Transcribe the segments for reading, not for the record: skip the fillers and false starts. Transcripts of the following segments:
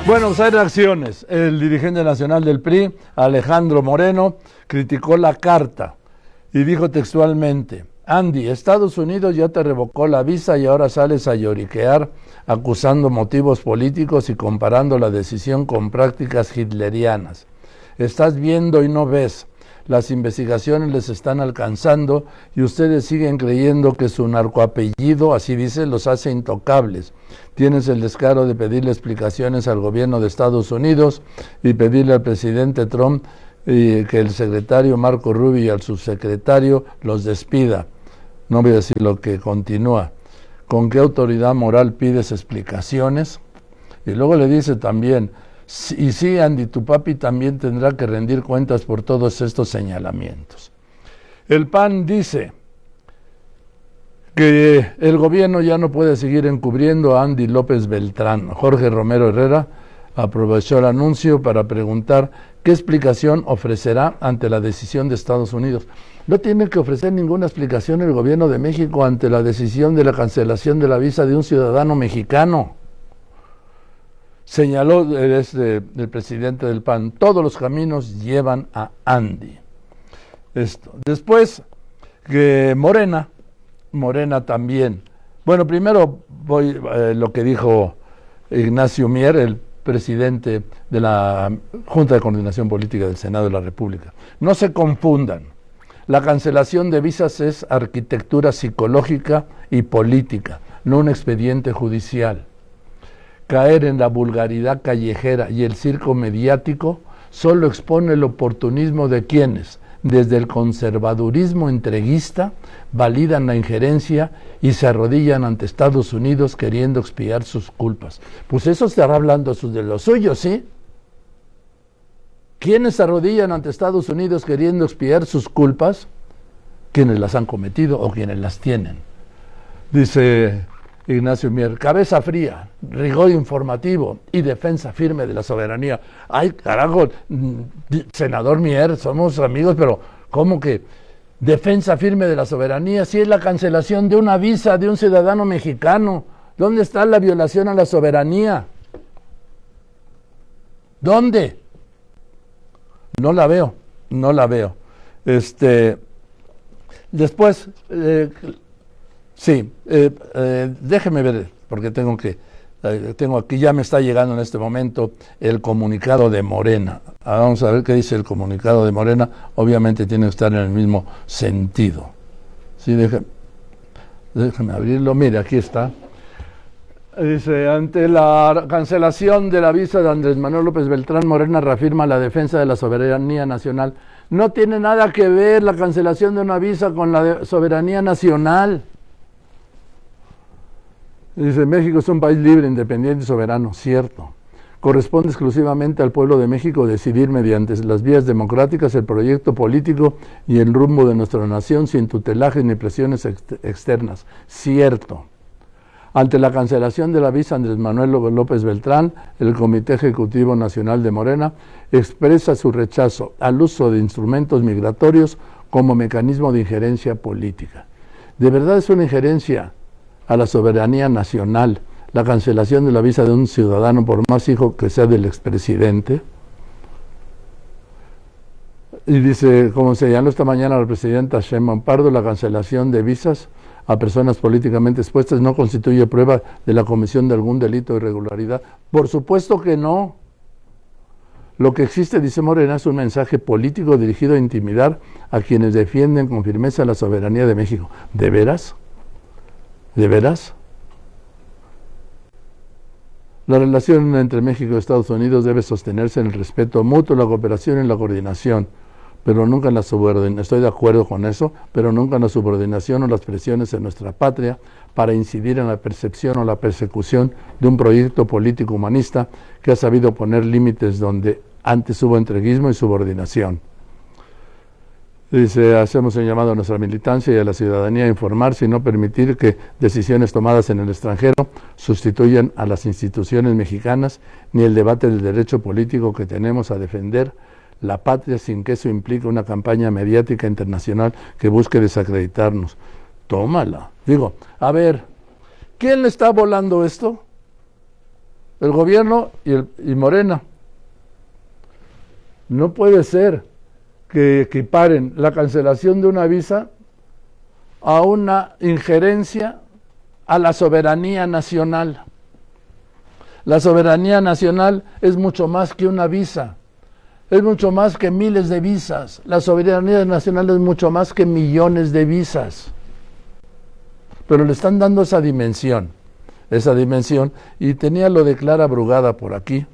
Bueno, pues hay reacciones. El dirigente nacional del PRI, Alejandro Moreno, criticó la carta y dijo textualmente: Andy, Estados Unidos ya te revocó la visa y ahora sales a lloriquear acusando motivos políticos y comparando la decisión con prácticas hitlerianas. Estás viendo y no ves. Las investigaciones les están alcanzando y ustedes siguen creyendo que su narcoapellido, así dice, los hace intocables. Tienes el descaro de pedirle explicaciones al gobierno de Estados Unidos y pedirle al presidente Trump que el secretario Marco Rubio y al subsecretario los despida. No voy a decir lo que continúa. ¿Con qué autoridad moral pides explicaciones? Y luego le dice también: y sí, Andy, tu papi también tendrá que rendir cuentas por todos estos señalamientos. El PAN dice que el gobierno ya no puede seguir encubriendo a Andy López Beltrán. Jorge Romero Herrera aprovechó el anuncio para preguntar qué explicación ofrecerá ante la decisión de Estados Unidos. No tiene que ofrecer ninguna explicación el gobierno de México ante la decisión de la cancelación de la visa de un ciudadano mexicano. Señaló el presidente del PAN: todos los caminos llevan a Andy. Después que Morena también. Bueno, primero voy lo que dijo Ignacio Mier, el presidente de la Junta de Coordinación Política del Senado de la República. No se confundan. La cancelación de visas es arquitectura psicológica y política, no un expediente judicial. Caer en la vulgaridad callejera y el circo mediático solo expone el oportunismo de quienes, desde el conservadurismo entreguista, validan la injerencia y se arrodillan ante Estados Unidos queriendo expiar sus culpas. Pues eso estará hablando de los suyos, ¿sí? ¿Quiénes se arrodillan ante Estados Unidos queriendo expiar sus culpas? Quienes las han cometido o quienes las tienen. Dice Ignacio Mier: cabeza fría, rigor informativo y defensa firme de la soberanía. Ay, carajo, senador Mier, somos amigos, pero ¿cómo que defensa firme de la soberanía? Si es la cancelación de una visa de un ciudadano mexicano. ¿Dónde está la violación a la soberanía? ¿Dónde? No la veo. Después, déjeme ver, porque tengo aquí, ya me está llegando en este momento el comunicado de Morena. Vamos a ver qué dice el comunicado de Morena. Obviamente tiene que estar en el mismo sentido. Sí, déjeme abrirlo. Mire, aquí está. Dice: ante la cancelación de la visa de Andrés Manuel López Beltrán, Morena reafirma la defensa de la soberanía nacional. No tiene nada que ver la cancelación de una visa con la soberanía nacional. Dice: México es un país libre, independiente y soberano. Cierto. Corresponde exclusivamente al pueblo de México decidir mediante las vías democráticas el proyecto político y el rumbo de nuestra nación sin tutelajes ni presiones externas. Cierto. Ante la cancelación de la visa Andrés Manuel López Beltrán, el Comité Ejecutivo Nacional de Morena expresa su rechazo al uso de instrumentos migratorios como mecanismo de injerencia política. ¿De verdad es una injerencia a la soberanía nacional la cancelación de la visa de un ciudadano, por más hijo que sea del expresidente? Y dice, como señaló esta mañana la presidenta Sheinbaum Pardo, la cancelación de visas a personas políticamente expuestas no constituye prueba de la comisión de algún delito o irregularidad. Por supuesto que no. Lo que existe, dice Morena, es un mensaje político dirigido a intimidar a quienes defienden con firmeza la soberanía de México. ¿De veras? ¿De veras? La relación entre México y Estados Unidos debe sostenerse en el respeto mutuo, la cooperación y la coordinación, pero nunca en la subordinación. Estoy de acuerdo con eso, pero nunca en la subordinación o las presiones en nuestra patria para incidir en la percepción o la persecución de un proyecto político humanista que ha sabido poner límites donde antes hubo entreguismo y subordinación. Dice: hacemos un llamado a nuestra militancia y a la ciudadanía a informarse y no permitir que decisiones tomadas en el extranjero sustituyan a las instituciones mexicanas ni el debate del derecho político que tenemos a defender la patria sin que eso implique una campaña mediática internacional que busque desacreditarnos. Tómala. Digo, a ver, ¿quién le está volando esto? el gobierno y Morena. No puede ser que equiparen la cancelación de una visa a una injerencia a la soberanía nacional. La soberanía nacional es mucho más que una visa, es mucho más que miles de visas. La soberanía nacional es mucho más que millones de visas. Pero le están dando esa dimensión, y tenía lo de Clara Brugada por aquí.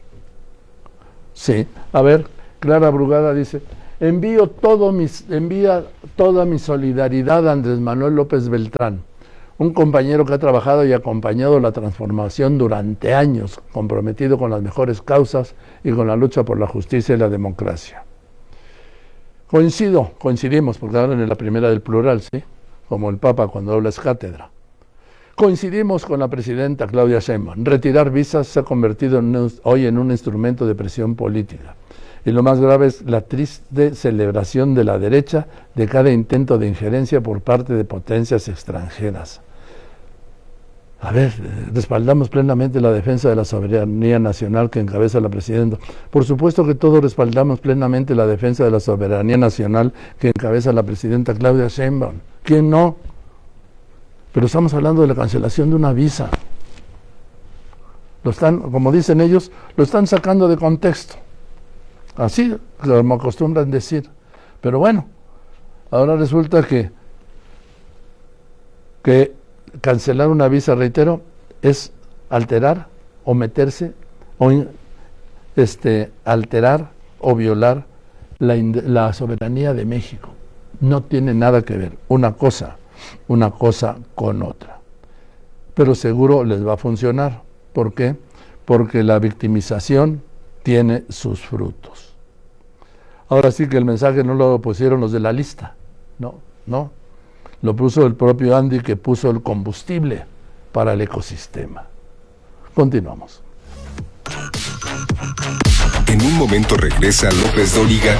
Sí, a ver, Clara Brugada dice: envía toda mi solidaridad a Andrés Manuel López Beltrán, un compañero que ha trabajado y acompañado la transformación durante años, comprometido con las mejores causas y con la lucha por la justicia y la democracia. Coincidimos, porque hablan en la primera del plural, ¿sí? Como el Papa cuando habla es cátedra. Coincidimos con la presidenta Claudia Sheinbaum. Retirar visas se ha convertido hoy en un instrumento de presión política. Y lo más grave es la triste celebración de la derecha de cada intento de injerencia por parte de potencias extranjeras. A ver, respaldamos plenamente la defensa de la soberanía nacional que encabeza la presidenta. Por supuesto que todos respaldamos plenamente la defensa de la soberanía nacional que encabeza la presidenta Claudia Sheinbaum. ¿Quién no? Pero estamos hablando de la cancelación de una visa. Lo están, como dicen ellos, lo están sacando de contexto. Así como acostumbran decir. Pero bueno, ahora resulta que cancelar una visa, reitero, es alterar o meterse o alterar o violar la soberanía de México. No tiene nada que ver una cosa con otra. Pero seguro les va a funcionar. ¿Por qué? Porque la victimización tiene sus frutos. Ahora sí que el mensaje no lo pusieron los de la lista, no. Lo puso el propio Andy, que puso el combustible para el ecosistema. Continuamos. En un momento regresa López Dóriga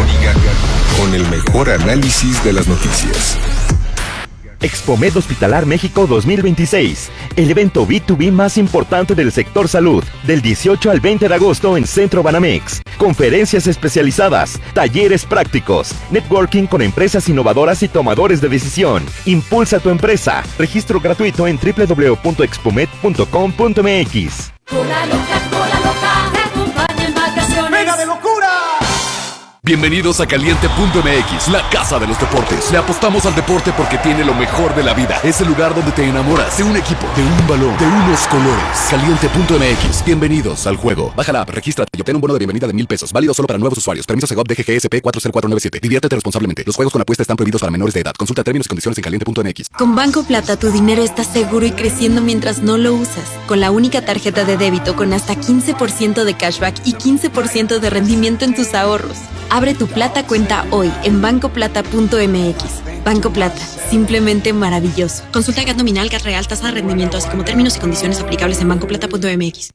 con el mejor análisis de las noticias. Expomed Hospitalar México 2026, el evento B2B más importante del sector salud, del 18 al 20 de agosto en Centro Banamex. Conferencias especializadas, talleres prácticos, networking con empresas innovadoras y tomadores de decisión. Impulsa tu empresa. Registro gratuito en www.expomed.com.mx. Cola loca, te acompaña en vacaciones. ¡Mega de locura! Bienvenidos a Caliente.mx, la casa de los deportes. Le apostamos al deporte porque tiene lo mejor de la vida. Es el lugar donde te enamoras de un equipo, de un balón, de unos colores. Caliente.mx, bienvenidos al juego. Baja la app, regístrate y obtén un bono de bienvenida de $1,000. Válido solo para nuevos usuarios. Permiso Segov DGGSP 40497. Diviértete responsablemente. Los juegos con apuesta están prohibidos para menores de edad. Consulta términos y condiciones en Caliente.mx. Con Banco Plata tu dinero está seguro y creciendo mientras no lo usas. Con la única tarjeta de débito con hasta 15% de cashback y 15% de rendimiento en tus ahorros. Abre tu Plata cuenta hoy en bancoplata.mx. Banco Plata, simplemente maravilloso. Consulta GAT nominal, GAT real, tasa de rendimiento, así como términos y condiciones aplicables en bancoplata.mx.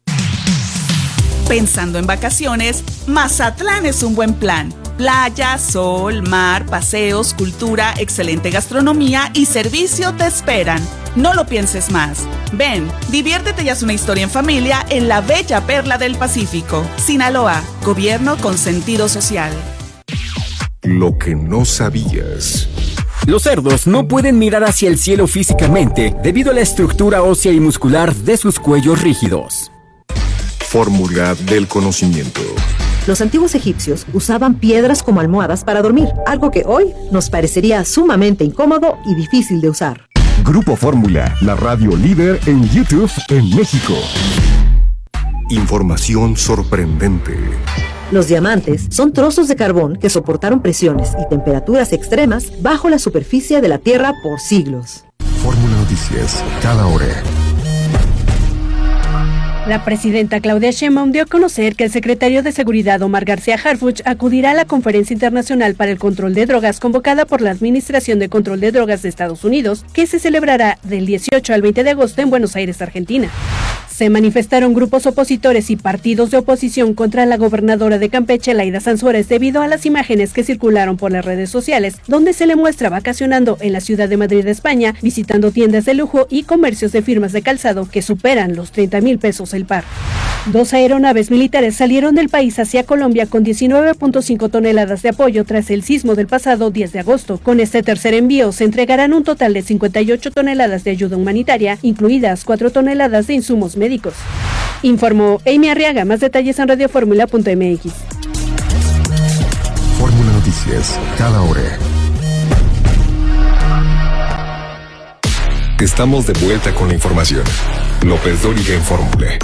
Pensando en vacaciones, Mazatlán es un buen plan. Playa, sol, mar, paseos, cultura, excelente gastronomía y servicio te esperan. No lo pienses más. Ven, diviértete y haz una historia en familia en la bella perla del Pacífico. Sinaloa, gobierno con sentido social. Lo que no sabías. Los cerdos no pueden mirar hacia el cielo físicamente debido a la estructura ósea y muscular de sus cuellos rígidos. Fórmula del conocimiento. Los antiguos egipcios usaban piedras como almohadas para dormir, algo que hoy nos parecería sumamente incómodo y difícil de usar. Grupo Fórmula, la radio líder en YouTube en México. Información sorprendente. Los diamantes son trozos de carbón que soportaron presiones y temperaturas extremas bajo la superficie de la Tierra por siglos. Fórmula Noticias, cada hora. La presidenta Claudia Sheinbaum dio a conocer que el secretario de Seguridad Omar García Harfuch acudirá a la Conferencia Internacional para el Control de Drogas convocada por la Administración de Control de Drogas de Estados Unidos, que se celebrará del 18 al 20 de agosto en Buenos Aires, Argentina. Se manifestaron grupos opositores y partidos de oposición contra la gobernadora de Campeche, Laida Sansores, debido a las imágenes que circularon por las redes sociales, donde se le muestra vacacionando en la ciudad de Madrid, España, visitando tiendas de lujo y comercios de firmas de calzado que superan los 30,000 pesos el par. 2 aeronaves militares salieron del país hacia Colombia con 19.5 toneladas de apoyo tras el sismo del pasado 10 de agosto. Con este tercer envío se entregarán un total de 58 toneladas de ayuda humanitaria, incluidas 4 toneladas de insumos médicos. Informó Amy Arriaga. Más detalles en radioformula.mx. Fórmula Noticias, cada hora. Estamos de vuelta con la información. López Dóriga en Fórmula.